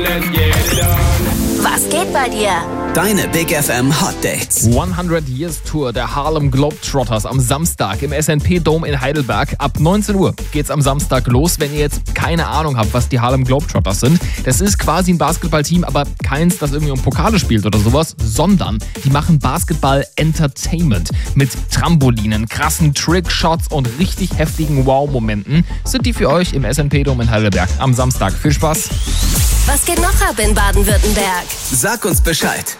Was geht bei dir? Deine Big FM Hot Dates. 100 Years Tour der Harlem Globetrotters am Samstag im SNP Dome in Heidelberg. Ab 19 Uhr geht's am Samstag los. Wenn ihr jetzt keine Ahnung habt, was die Harlem Globetrotters sind, das ist quasi ein Basketballteam, aber keins, das irgendwie um Pokale spielt oder sowas, sondern die machen Basketball-Entertainment. Mit Trampolinen, krassen Trickshots und richtig heftigen Wow-Momenten sind die für euch im SNP Dome in Heidelberg am Samstag. Viel Spaß! Was geht noch ab in Baden-Württemberg? Sag uns Bescheid.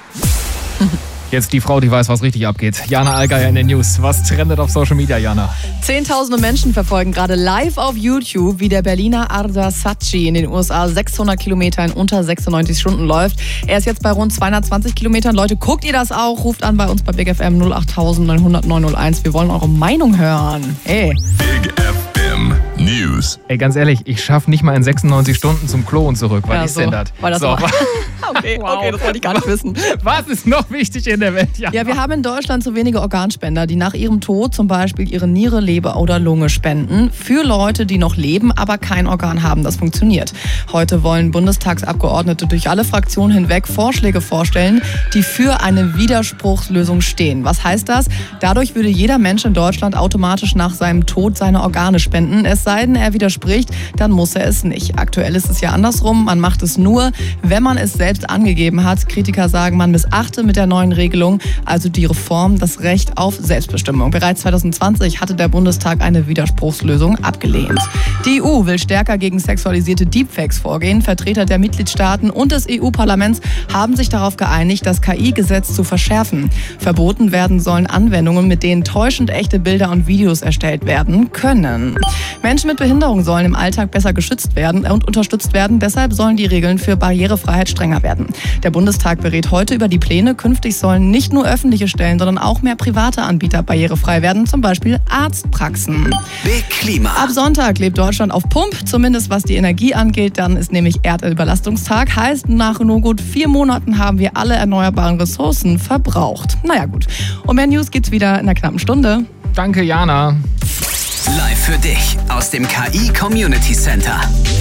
Jetzt die Frau, die weiß, was richtig abgeht. Jana Allgeier in den News. Was trendet auf Social Media, Jana? Zehntausende Menschen verfolgen gerade live auf YouTube, wie der Berliner Arda Sacchi in den USA 600 Kilometer in unter 96 Stunden läuft. Er ist jetzt bei rund 220 Kilometern. Leute, guckt ihr das auch? Ruft an bei uns bei Big FM 08000 900 901. Wir wollen eure Meinung hören. Hey. Big FM News. Ey, ganz ehrlich, ich schaffe nicht mal in 96 Stunden zum Klo und zurück. Was ist denn das? Weil das So. Okay, das wollte ich gar nicht wissen. Was ist noch wichtig in der Welt? Ja, wir haben in Deutschland zu wenige Organspender, die nach ihrem Tod zum Beispiel ihre Niere, Leber oder Lunge spenden. Für Leute, die noch leben, aber kein Organ haben. Das funktioniert. Heute wollen Bundestagsabgeordnete durch alle Fraktionen hinweg Vorschläge vorstellen, die für eine Widerspruchslösung stehen. Was heißt das? Dadurch würde jeder Mensch in Deutschland automatisch nach seinem Tod seine Organe spenden. Es sei denn, er widerspricht, dann muss er es nicht. Aktuell ist es ja andersrum. Man macht es nur, wenn man es selbst angegeben hat. Kritiker sagen, man missachte mit der neuen Regelung, also die Reform, das Recht auf Selbstbestimmung. Bereits 2020 hatte der Bundestag eine Widerspruchslösung abgelehnt. Die EU will stärker gegen sexualisierte Deepfakes vorgehen. Vertreter der Mitgliedstaaten und des EU-Parlaments haben sich darauf geeinigt, das KI-Gesetz zu verschärfen. Verboten werden sollen Anwendungen, mit denen täuschend echte Bilder und Videos erstellt werden können. Menschen mit Behinderung sollen im Alltag besser geschützt werden und unterstützt werden. Deshalb sollen die Regeln für Barrierefreiheit strenger werden. Der Bundestag berät heute über die Pläne. Künftig sollen nicht nur öffentliche Stellen, sondern auch mehr private Anbieter barrierefrei werden, zum Beispiel Arztpraxen. Big Klima. Ab Sonntag lebt Deutschland auf Pump, zumindest was die Energie angeht. Dann ist nämlich Erdölüberlastungstag. Heißt, nach nur gut 4 Monaten haben wir alle erneuerbaren Ressourcen verbraucht. Naja gut. Und mehr News gibt's wieder in einer knappen Stunde. Danke, Jana. Live für dich aus dem KI Community Center.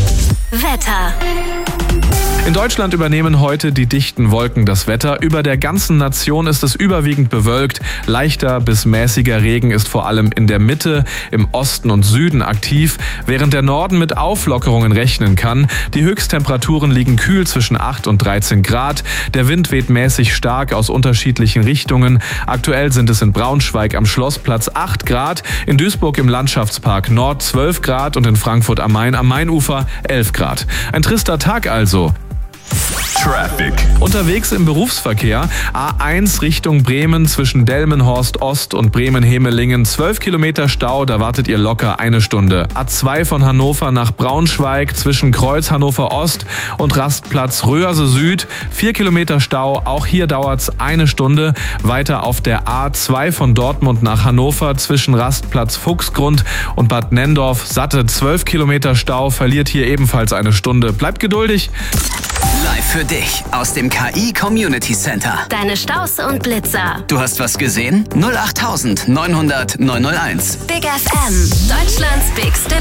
Wetter. In Deutschland übernehmen heute die dichten Wolken das Wetter. Über der ganzen Nation ist es überwiegend bewölkt. Leichter bis mäßiger Regen ist vor allem in der Mitte, im Osten und Süden aktiv, während der Norden mit Auflockerungen rechnen kann. Die Höchsttemperaturen liegen kühl zwischen 8 und 13 Grad. Der Wind weht mäßig stark aus unterschiedlichen Richtungen. Aktuell sind es in Braunschweig am Schlossplatz 8 Grad, in Duisburg im Landschaftspark Nord 12 Grad und in Frankfurt am Main am Mainufer 11 Grad. Ein trister Tag also. Traffic. Unterwegs im Berufsverkehr. A1 Richtung Bremen zwischen Delmenhorst Ost und Bremen-Hemelingen. 12 Kilometer Stau, da wartet ihr locker 1 Stunde. A2 von Hannover nach Braunschweig zwischen Kreuz Hannover Ost und Rastplatz Röhrse Süd. 4 Kilometer Stau, auch hier dauert's 1 Stunde. Weiter auf der A2 von Dortmund nach Hannover zwischen Rastplatz Fuchsgrund und Bad Nendorf. Satte 12 Kilometer Stau, verliert hier ebenfalls 1 Stunde. Bleibt geduldig. Live für dich aus dem KI Community Center. Deine Staus und Blitzer. Du hast was gesehen? 08000 900 901. Big FM. Deutschlands bigste